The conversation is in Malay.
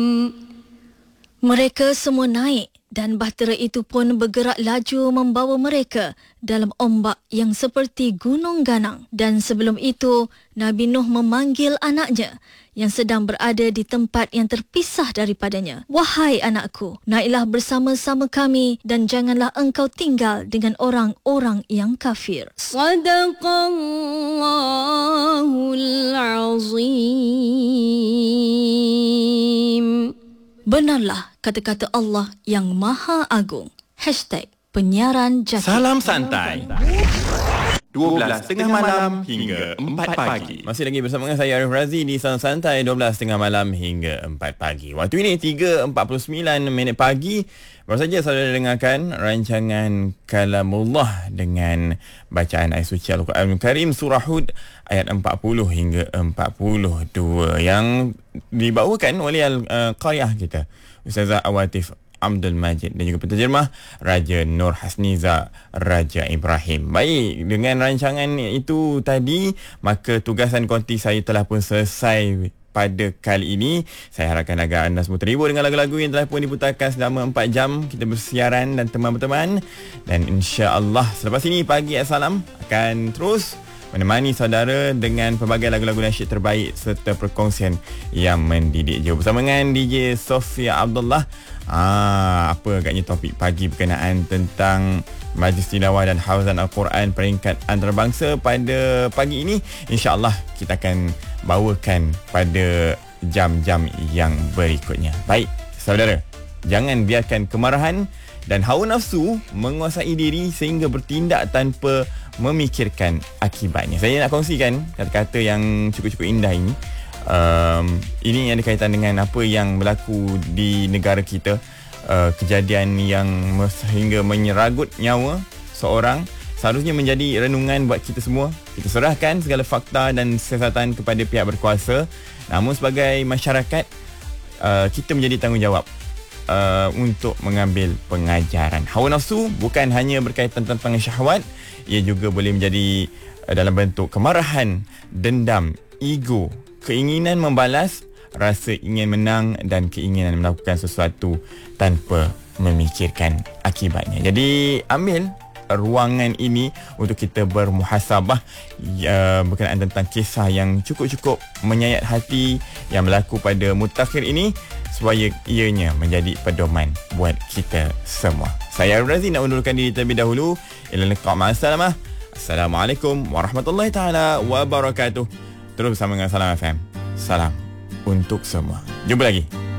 Mereka semua naik dan bahtera itu pun bergerak laju membawa mereka dalam ombak yang seperti gunung ganang. Dan sebelum itu, Nabi Nuh memanggil anaknya yang sedang berada di tempat yang terpisah daripadanya. Wahai anakku, naiklah bersama-sama kami dan janganlah engkau tinggal dengan orang-orang yang kafir. Sadaqallahul Azim. Benarlah kata-kata Allah yang Maha Agung. #penyiaran jati. Salam santai. 12.30 malam hingga 4 pagi. Masih lagi bersama dengan saya Arif Razi di Salam Santai 12.30 malam hingga 4 pagi. Waktu ini 3.49 pagi. Baru saja saudara dengarkan rancangan Kalamullah dengan bacaan ayat suci Al-Quran Karim surah Hud ayat 40 hingga 42 yang dibawakan oleh Al-Qariyah kita Ustazah Awatif Abdul Majid dan juga penterjemah Raja Nur Hasniza Raja Ibrahim. Baik, dengan rancangan itu tadi, maka tugasan konti saya telah pun selesai pada kali ini. Saya harapkan agar anda semua terhibur dengan lagu-lagu yang telah pun diputarkan selama 4 jam kita bersiaran dan teman-teman. Dan insya-Allah selepas ini Pagi Assalam akan terus menemani saudara dengan pelbagai lagu-lagu nasyid terbaik serta perkongsian yang mendidik. Jom bersama dengan DJ Sofia Abdullah. Apa agaknya topik pagi berkenaan tentang Majlis Tilawah dan Hauzan Al-Quran peringkat antarabangsa pada pagi ini. InsyaAllah kita akan bawakan pada jam-jam yang berikutnya. Baik, saudara, jangan biarkan kemarahan dan hawa nafsu menguasai diri sehingga bertindak tanpa memikirkan akibatnya. Saya nak kongsikan kata-kata yang cukup-cukup indah ini. Ini yang ada kaitan dengan apa yang berlaku di negara kita. Kejadian yang sehingga menyeragut nyawa seorang seharusnya menjadi renungan buat kita semua. Kita serahkan segala fakta dan siasatan kepada pihak berkuasa. Namun sebagai masyarakat, kita menjadi tanggungjawab untuk mengambil pengajaran. Hawa nafsu bukan hanya berkaitan tentang syahwat, ia juga boleh menjadi dalam bentuk kemarahan, dendam, ego, keinginan membalas, rasa ingin menang dan keinginan melakukan sesuatu tanpa memikirkan akibatnya. Jadi ambil ruangan ini untuk kita bermuhasabah berkenaan tentang kisah yang cukup-cukup menyayat hati yang berlaku pada mutakhir ini, supaya ianya menjadi pedoman buat kita semua. Saya Arif Razi nak undurkan diri terlebih dahulu. Ila liqa' ma'assalamah. Assalamualaikum warahmatullahi taala wabarakatuh. Terus bersama dengan Salam FM. Salam untuk semua. Jumpa lagi.